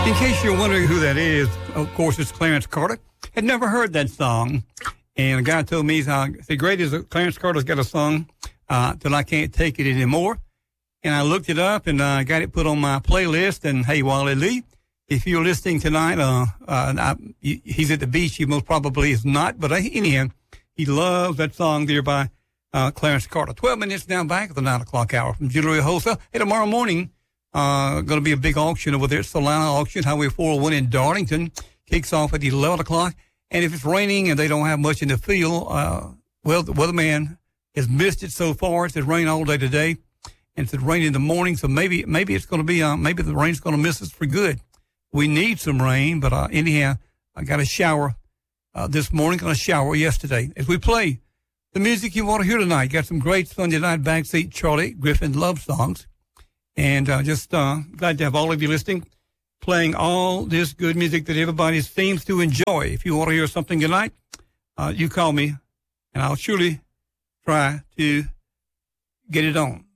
In case you're wondering who that is, of course, it's Clarence Carter. Had never heard that song. And a guy told me, the greatest Clarence Carter's got a song, Till I Can't Take It Anymore. And I looked it up and got it put on my playlist. And hey, Wally Lee, if you're listening tonight, he's at the beach. He most probably is not. But anyhow, he loves that song there by Clarence Carter. 12 minutes now back at the 9 o'clock hour from Jewelry Wholesale. Hey, tomorrow morning, going to be a big auction over there at Solana Auction, Highway 401 in Darlington. Kicks off at 11 o'clock. And if it's raining and they don't have much in the field, well, the weatherman has missed it so far. It said rain all day today. And it said rain in the morning. So maybe it's going to be, maybe the rain's going to miss us for good. We need some rain, but anyhow, I got a shower this morning, got a shower yesterday. As we play the music you want to hear tonight, got some great Sunday night backseat Charlie Griffin love songs. And just glad to have all of you listening, playing all this good music that everybody seems to enjoy. If you want to hear something tonight, you call me, and I'll surely try to get it on.